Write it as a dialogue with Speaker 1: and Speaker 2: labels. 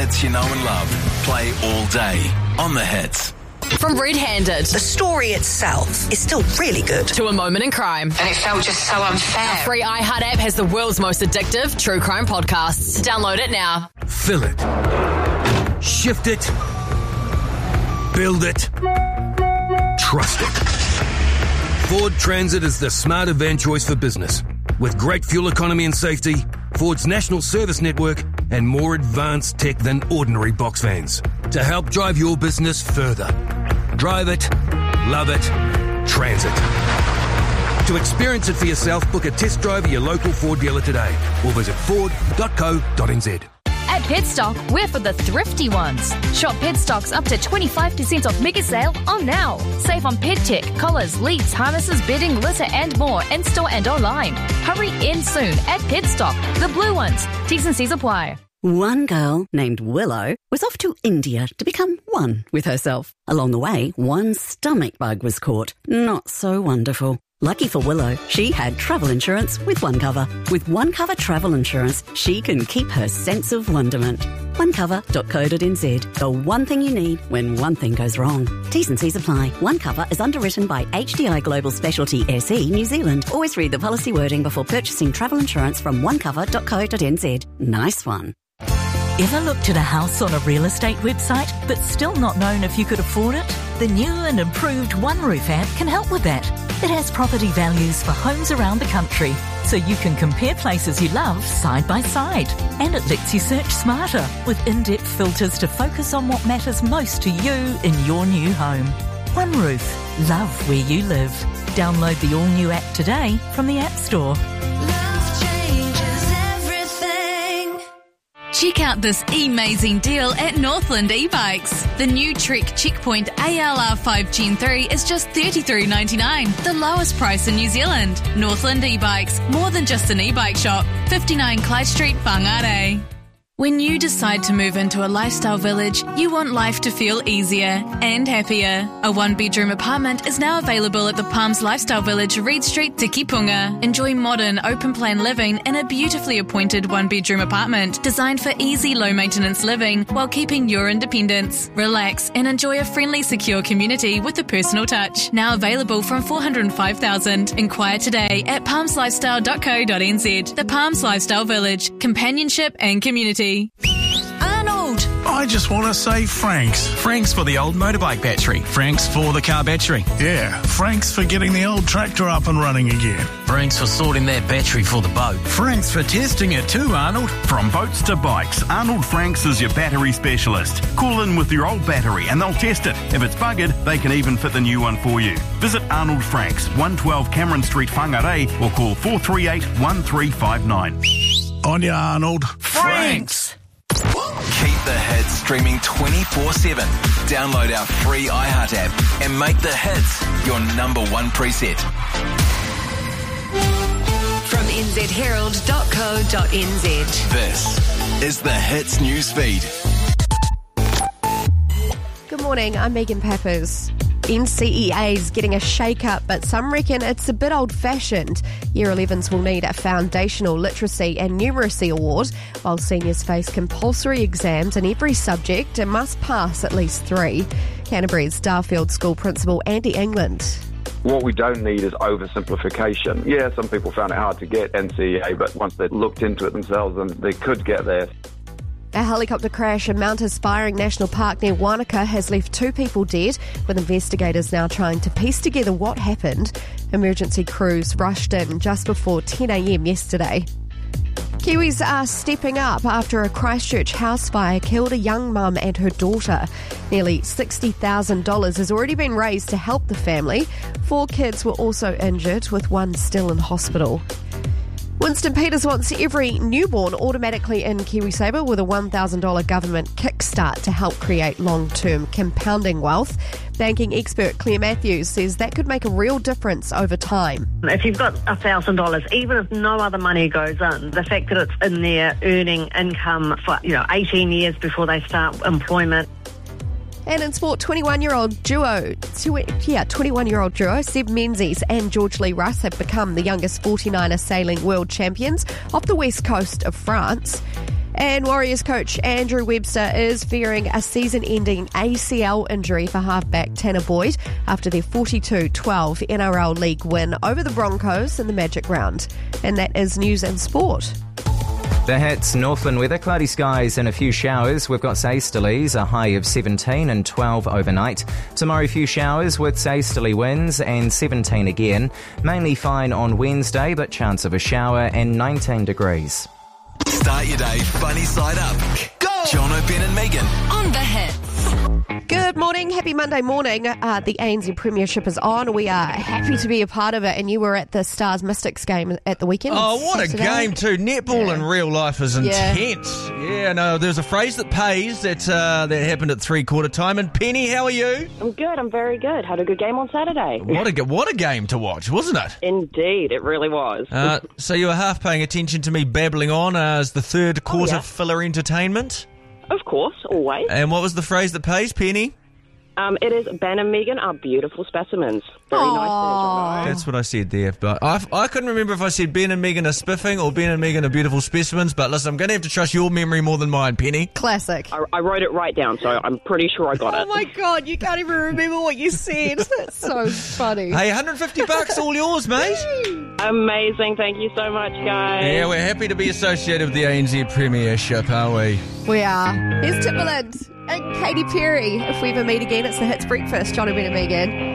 Speaker 1: Hits you know and love. Play all day on the Hits.
Speaker 2: From Red Handed.
Speaker 3: The story itself is still really good.
Speaker 2: To A Moment in Crime.
Speaker 4: And it felt just so unfair.
Speaker 2: Our free iHeart app has the world's most addictive true crime podcasts. Download it now.
Speaker 5: Fill it. Shift it. Build it. Trust it. Ford Transit is the smarter van choice for business. With great fuel economy and safety, Ford's national service network, and more advanced tech than ordinary box vans to help drive your business further. Drive it, love it, Transit. To experience it for yourself, book a test drive at your local Ford dealer today or visit ford.co.nz.
Speaker 6: At Petstock, we're for the thrifty ones. Shop Petstock's up to 25% off mega sale on now. Save on pet tech, collars, leads, harnesses, bedding, litter and more in-store and online. Hurry in soon at Petstock. The blue ones. T's and C's apply.
Speaker 7: One girl named Willow was off to India to become one with herself. Along the way, one stomach bug was caught. Not so wonderful. Lucky for Willow, she had travel insurance with OneCover. With OneCover travel insurance, she can keep her sense of wonderment. OneCover.co.nz. The one thing you need when one thing goes wrong. T's and C's apply. OneCover is underwritten by HDI Global Specialty SE New Zealand. Always read the policy wording before purchasing travel insurance from OneCover.co.nz. Nice one.
Speaker 8: Ever looked at a house on a real estate website but still not known if you could afford it? The new and improved OneRoof app can help with that. It has property values for homes around the country, so you can compare places you love side by side. And it lets you search smarter with in-depth filters to focus on what matters most to you in your new home. OneRoof. Love where you live. Download the all-new app today from the App Store.
Speaker 9: Check out this amazing deal at Northland e-bikes. The new Trek Checkpoint ALR5 Gen 3 is just $33.99, the lowest price in New Zealand. Northland e-bikes, more than just an e-bike shop. 59 Clyde Street, Whangarei. When you decide to move into a lifestyle village, you want life to feel easier and happier. A one-bedroom apartment is now available at the Palms Lifestyle Village, Reed Street, Te Kipunga. Enjoy modern, open-plan living in a beautifully appointed one-bedroom apartment designed for easy, low-maintenance living while keeping your independence. Relax and enjoy a friendly, secure community with a personal touch. Now available from $405,000. Inquire today at palmslifestyle.co.nz. The Palms Lifestyle Village. Companionship and community.
Speaker 4: Arnold!
Speaker 10: I just want to say Franks.
Speaker 11: Franks for the old motorbike battery. Franks for the car battery.
Speaker 10: Yeah, Franks for getting the old tractor up and running again.
Speaker 11: Franks for sorting that battery for the boat.
Speaker 12: Franks for testing it too, Arnold. From boats to bikes, Arnold Franks is your battery specialist. Call in with your old battery and they'll test it. If it's buggered, they can even fit the new one for you. Visit Arnold Franks, 112 Cameron Street, Whangarei, or call 438 1359.
Speaker 10: On ya, Arnold.
Speaker 12: Franks!
Speaker 1: Keep the Hits streaming 24/7. Download our free iHeart app and make the Hits your number one preset.
Speaker 2: From nzherald.co.nz.
Speaker 1: This is the Hits newsfeed.
Speaker 13: Good morning, I'm Megan Peppers. NCEA's getting a shake-up, but some reckon it's a bit old-fashioned. Year 11s will need a Foundational Literacy and Numeracy Award, while seniors face compulsory exams in every subject and must pass at least 3. Canterbury's Darfield School Principal Andy England.
Speaker 14: What we don't need is oversimplification. Yeah, some people found it hard to get NCEA, but once they looked into it themselves, then they could get there.
Speaker 13: A helicopter crash in Mount Aspiring National Park near Wanaka has left 2 people dead, with investigators now trying to piece together what happened. Emergency crews rushed in just before 10 a.m. yesterday. Kiwis are stepping up after a Christchurch house fire killed a young mum and her daughter. Nearly $60,000 has already been raised to help the family. 4 kids were also injured, with 1 still in hospital. Winston Peters wants every newborn automatically in KiwiSaver with a $1,000 government kickstart to help create long-term compounding wealth. Banking expert Claire Matthews says that could make a real difference over time.
Speaker 15: If you've got $1,000, even if no other money goes in, the fact that it's in there earning income for 18 years before they start employment.
Speaker 13: And in sport, 21-year-old duo Seb Menzies and George Lee Russ have become the youngest 49er sailing world champions off the west coast of France. And Warriors coach Andrew Webster is fearing a season-ending ACL injury for halfback Tanner Boyd after their 42-12 NRL League win over the Broncos in the Magic Round. And that is news and sport.
Speaker 16: The Hits, Northland weather, cloudy skies and a few showers. We've got Easterlies, a high of 17 and 12 overnight. Tomorrow, a few showers with easterly winds and 17 again. Mainly fine on Wednesday, but chance of a shower and 19 degrees.
Speaker 1: Start your day funny side up. Go! Jono, Ben and Megan
Speaker 2: On the Hits.
Speaker 13: Good morning. Happy Monday morning. The ANZ Premiership is on. We are happy to be a part of it. And you were at the Stars Mystics game at the weekend.
Speaker 17: Oh, what Saturday. A game too. Netball in real life is intense. Yeah, no, there's a phrase that pays that happened at 3/4 time. And Penny, how are you?
Speaker 18: I'm good. I'm very good. Had a good game on Saturday.
Speaker 17: What a game to watch, wasn't it?
Speaker 18: Indeed, it really was.
Speaker 17: So you were half paying attention to me babbling on as the third quarter filler entertainment?
Speaker 18: Of course, always.
Speaker 17: And what was the phrase that pays, Penny?
Speaker 18: It is Ben and Megan are beautiful specimens. Very nice there, Jono.
Speaker 17: That's what I said there. But I couldn't remember if I said Ben and Megan are spiffing or Ben and Megan are beautiful specimens. But listen, I'm going to have to trust your memory more than mine, Penny.
Speaker 13: Classic.
Speaker 18: I wrote it right down, so I'm pretty sure I got it.
Speaker 13: Oh my God, you can't even remember what you said. That's so funny.
Speaker 17: Hey, $150 all yours, mate.
Speaker 18: Amazing. Thank you so much, guys.
Speaker 17: Yeah, we're happy to be associated with the ANZ Premiership, are we?
Speaker 13: We are. Here's Timbaland and Katy Perry. If we ever meet again, it's the Hits Breakfast. Jono, Ben and Megan.